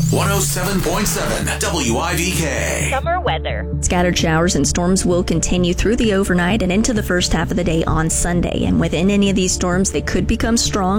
107.7 WIVK. Summer weather. Scattered showers and storms will continue through the overnight and into the first half of the day on Sunday. And within any of these storms, they could become strong